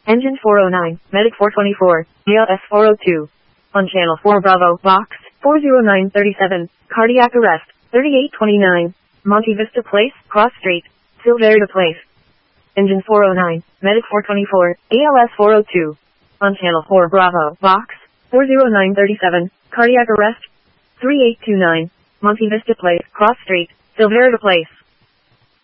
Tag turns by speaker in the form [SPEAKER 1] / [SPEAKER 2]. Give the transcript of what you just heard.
[SPEAKER 1] Engine 409, Medic 424, ALS 402. On Channel 4 Bravo, Box 40937, cardiac arrest, 3829, Monte Vista Place, Cross Street, Silverado Place. Engine 409, Medic 424, ALS 402. On Channel 4 Bravo, Box 40937, cardiac arrest, 3829, Monte Vista Place, Cross Street, Silverado Place.